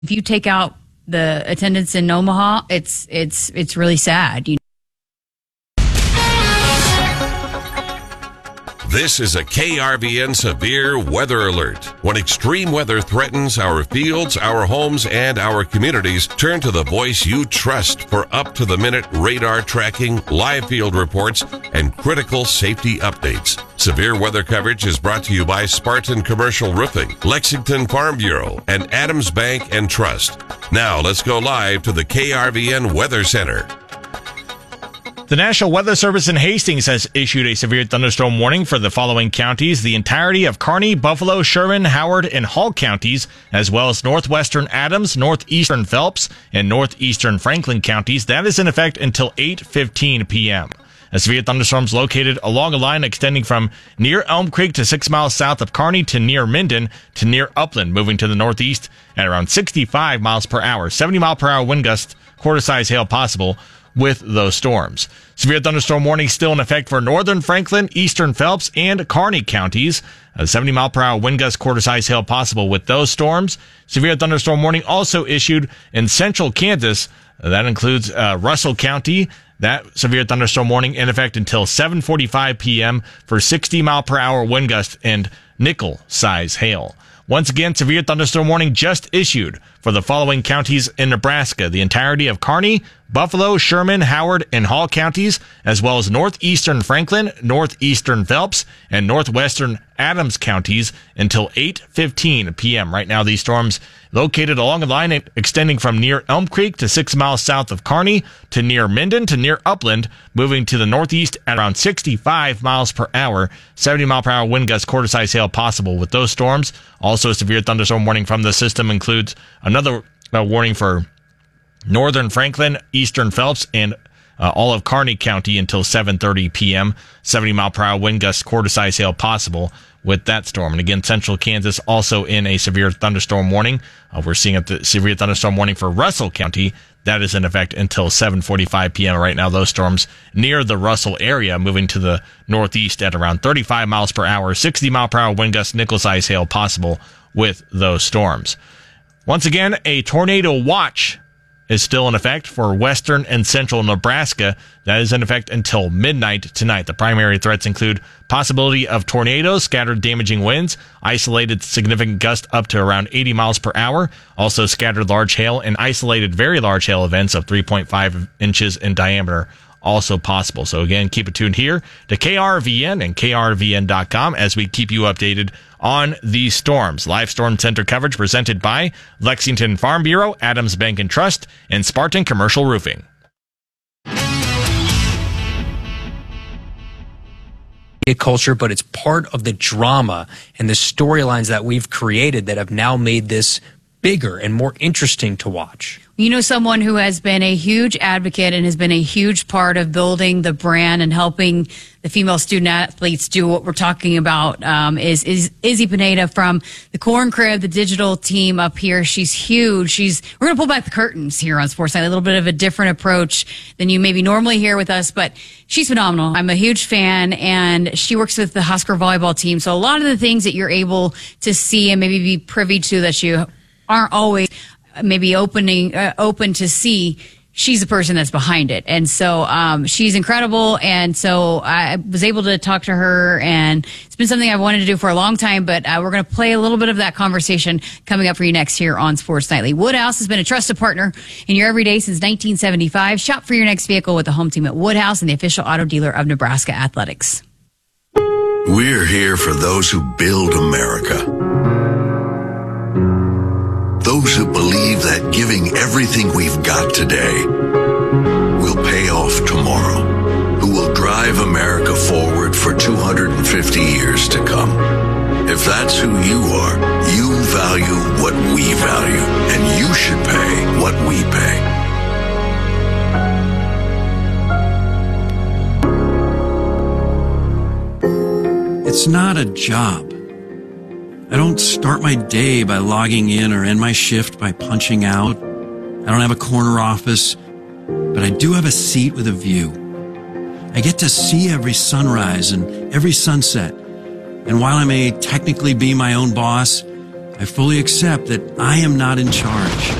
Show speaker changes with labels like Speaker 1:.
Speaker 1: If you take out the attendance in Omaha, it's really sad.
Speaker 2: This is a KRVN severe weather alert. When extreme weather threatens our fields, our homes, and our communities, turn to the voice you trust for up-to-the-minute radar tracking, live field reports, and critical safety updates. Severe weather coverage is brought to you by Spartan Commercial Roofing, Lexington Farm Bureau, and Adams Bank and Trust. Now let's go live to the KRVN Weather Center.
Speaker 3: The National Weather Service in Hastings has issued a severe thunderstorm warning for the following counties: the entirety of Kearney, Buffalo, Sherman, Howard, and Hall counties, as well as northwestern Adams, northeastern Phelps, and northeastern Franklin counties. That is in effect until 8:15 p.m. A severe thunderstorm is located along a line extending from near Elm Creek to 6 miles south of Kearney to near Minden to near Upland, moving to the northeast at around 65 miles per hour. 70 mile per hour wind gusts, quarter-size hail possible with those storms. Severe thunderstorm warning still in effect for northern Franklin, eastern Phelps, and Kearney counties. A 70 mile per hour wind gust, quarter-size hail possible with those storms. Severe thunderstorm warning also issued in central Kansas. That includes Russell County. That severe thunderstorm warning in effect until 7:45 p.m. for 60 mile per hour wind gust and nickel-size hail. Once again, severe thunderstorm warning just issued for the following counties in Nebraska: the entirety of Kearney, Buffalo, Sherman, Howard, and Hall counties, as well as northeastern Franklin, northeastern Phelps, and northwestern Adams counties until 8:15 p.m. Right now, these storms located along a line extending from near Elm Creek to 6 miles south of Kearney to near Minden to near Upland, moving to the northeast at around 65 miles per hour. 70 mile per hour wind gusts, quarter-size hail possible with those storms. Also, a severe thunderstorm warning from the system includes another warning for northern Franklin, eastern Phelps, and all of Kearney County until 7:30 p.m. 70 mile per hour wind gusts, quarter-size hail possible with that storm. And again, central Kansas also in a severe thunderstorm warning. We're seeing the severe thunderstorm warning for Russell County. That is in effect until 7:45 p.m. Right now, those storms near the Russell area, moving to the northeast at around 35 miles per hour, 60 mile per hour wind gusts, nickel-size hail possible with those storms. Once again, a tornado watch is still in effect for western and central Nebraska. That is in effect until midnight tonight. The primary threats include possibility of tornadoes, scattered damaging winds, isolated significant gusts up to around 80 miles per hour, also scattered large hail and isolated very large hail events of 3.5 inches in diameter also possible. So again, keep it tuned here to KRVN and KRVN.com as we keep you updated on these storms. Live Storm Center coverage presented by Lexington Farm Bureau, Adams Bank and Trust, and Spartan Commercial Roofing.
Speaker 4: Culture, but it's part of the drama and the storylines that we've created that have now made this bigger and more interesting to watch.
Speaker 1: You know, someone who has been a huge advocate and has been a huge part of building the brand and helping the female student athletes do what we're talking about is Izzy Pineda from the Corn Crib, the digital team up here. She's huge. We're going to pull back the curtains here on Sportsnight, a little bit of a different approach than you maybe normally hear with us, but she's phenomenal. I'm a huge fan, and she works with the Husker volleyball team. So a lot of the things that you're able to see and maybe be privy to that you aren't always maybe open to see, she's the person that's behind it. And so she's incredible. And so I was able to talk to her, and it's been something I've wanted to do for a long time, but we're going to play a little bit of that conversation coming up for you next here on Sports Nightly. Woodhouse has been a trusted partner in your everyday since 1975. Shop for your next vehicle with the home team at Woodhouse and the official auto dealer of Nebraska Athletics.
Speaker 5: We're here for those who build America. Those who believe that giving everything we've got today will pay off tomorrow, who will drive America forward for 250 years to come. If that's who you are, you value what we value, and you should pay what we pay.
Speaker 6: It's not a job. I don't start my day by logging in or end my shift by punching out. I don't have a corner office, but I do have a seat with a view. I get to see every sunrise and every sunset. And while I may technically be my own boss, I fully accept that I am not in charge.